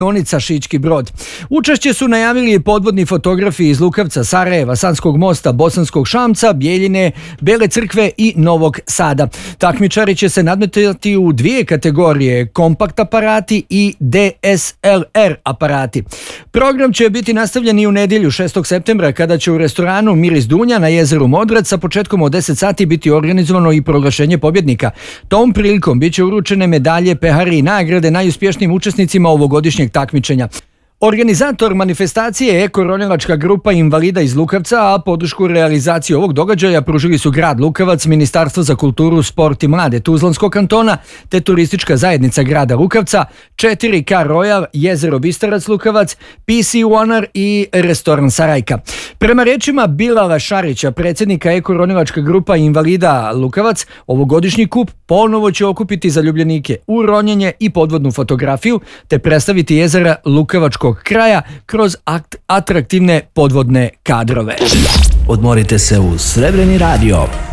radionica Šički Brod. Učešće su najavili podvodni fotografi iz Lukavca, Sarajeva, Sanskog mosta, Bosanskog Šamca, Bjeljine, Bele Crkve i Novog Sada. Takmičari će se nadmetati u dvije kategorije, kompakt aparati i DSLR aparati. Program će biti nastavljen i u nedjelju 6. septembra kada će u restoranu Miris Dunja na jezeru Modrac sa početkom od 10 sati biti organizovano i proglašenje pobjednika. Tom prilikom bit će uručene medalje, pehari i nagrade najuspješnijim učesnicima ovogodišnjeg takmičenja. Organizator manifestacije je Eko-ronilačka grupa invalida iz Lukavca, a podršku realizaciji ovog događaja pružili su grad Lukavac, Ministarstvo za kulturu, sport i mlade Tuzlanskog kantona, te turistička zajednica grada Lukavca, 4K Royal, jezero Bistarac Lukavac, PC Onar i restoran Sarajka. Prema rečima Bilala Šarića, predsjednika Eko-ronilačka grupa invalida Lukavac, ovogodišnji kup ponovo će okupiti zaljubljenike u ronjenje i podvodnu fotografiju, te predstaviti jezera Lukavačkog kraja kroz atraktivne podvodne kadrove. Odmorite se uz Srebreni radio.